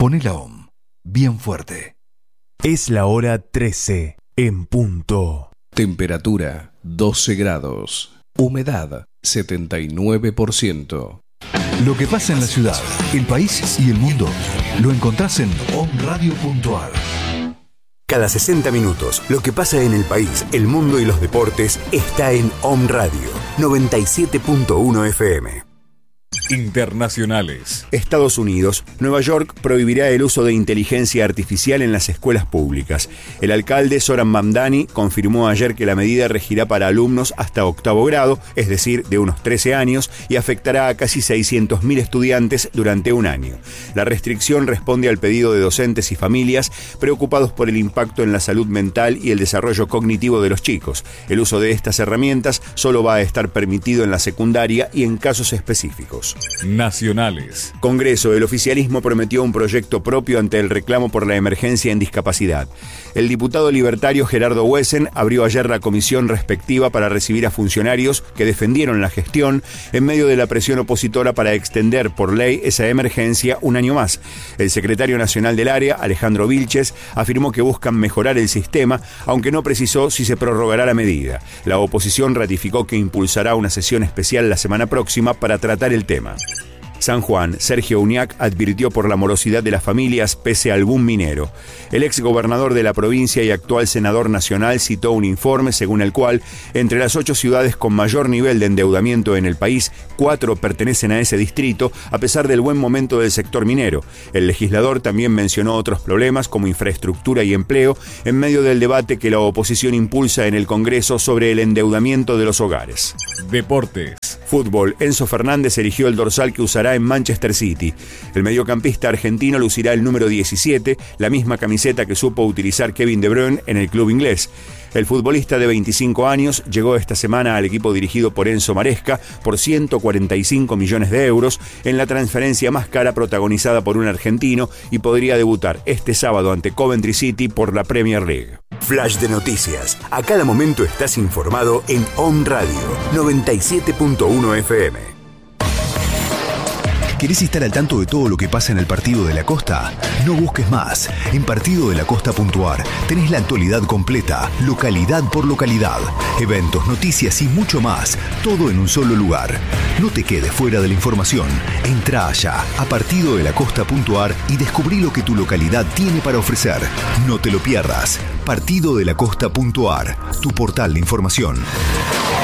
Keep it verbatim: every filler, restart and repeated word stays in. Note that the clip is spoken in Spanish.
Poné la O M bien fuerte. Es la hora trece en punto. Temperatura doce grados. Humedad setenta y nueve por ciento. Lo que pasa en la ciudad, el país y el mundo lo encontrás en omradio punto ar. Cada sesenta minutos, lo que pasa en el país, el mundo y los deportes está en O M Radio noventa y siete punto uno F M. Internacionales. Estados Unidos. Nueva York prohibirá el uso de inteligencia artificial en las escuelas públicas. El alcalde Zoran Mamdani confirmó ayer que la medida regirá para alumnos hasta octavo grado, es decir, de unos trece años, y afectará a casi seiscientos mil estudiantes durante un año. La restricción responde al pedido de docentes y familias preocupados por el impacto en la salud mental y el desarrollo cognitivo de los chicos. El uso de estas herramientas solo va a estar permitido en la secundaria y en casos específicos. Nacionales. Congreso. El oficialismo prometió un proyecto propio ante el reclamo por la emergencia en discapacidad. El diputado libertario Gerardo Wesen abrió ayer la comisión respectiva para recibir a funcionarios que defendieron la gestión en medio de la presión opositora para extender por ley esa emergencia un año más. El secretario nacional del área, Alejandro Vilches, afirmó que buscan mejorar el sistema, aunque no precisó si se prorrogará la medida. La oposición ratificó que impulsará una sesión especial la semana próxima para tratar el tema. San Juan. Sergio Uñac advirtió por la morosidad de las familias pese al boom minero. El ex gobernador de la provincia y actual senador nacional citó un informe según el cual, entre las ocho ciudades con mayor nivel de endeudamiento en el país, cuatro pertenecen a ese distrito, a pesar del buen momento del sector minero. El legislador también mencionó otros problemas como infraestructura y empleo, en medio del debate que la oposición impulsa en el Congreso sobre el endeudamiento de los hogares. Deportes. Fútbol. Enzo Fernández eligió el dorsal que usará en Manchester City. El mediocampista argentino lucirá el número diecisiete, la misma camiseta que supo utilizar Kevin De Bruyne en el club inglés. El futbolista de veinticinco años llegó esta semana al equipo dirigido por Enzo Maresca por ciento cuarenta y cinco millones de euros en la transferencia más cara protagonizada por un argentino y podría debutar este sábado ante Coventry City por la Premier League. Flash de noticias. A cada momento estás informado en O M Radio noventa y siete punto uno F M. ¿Querés estar al tanto de todo lo que pasa en el Partido de la Costa? No busques más. En partido de la costa punto ar tenés la actualidad completa, localidad por localidad, eventos, noticias y mucho más, todo en un solo lugar. No te quedes fuera de la información. Entrá allá a partido de la costa punto ar y descubrí lo que tu localidad tiene para ofrecer. No te lo pierdas. partido de la costa punto ar, tu portal de información.